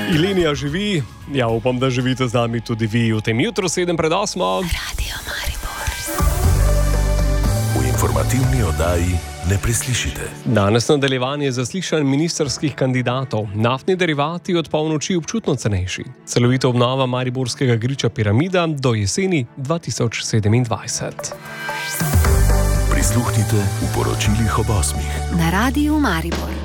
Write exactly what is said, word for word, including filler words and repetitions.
Ilinija živi, ja upam, da živite z nami tudi vi v tem jutru, sedem pred osmo. Radio Maribor. V informativni oddaji ne preslišite. Danes nadaljevanje zaslišanj ministrskih kandidatov. Naftni derivati od polnoči občutno cenejši. Celovita obnova mariborskega griča Piramida do jeseni dva tisoč sedemindvajset. Prisluhnite v poročilih ob osmih. Na Radio Maribor.